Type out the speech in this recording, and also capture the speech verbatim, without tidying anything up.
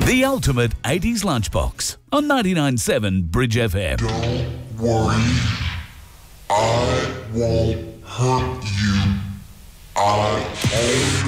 The ultimate eighties lunchbox on ninety-nine point seven Bridge F M. Don't worry, I won't hurt you. I only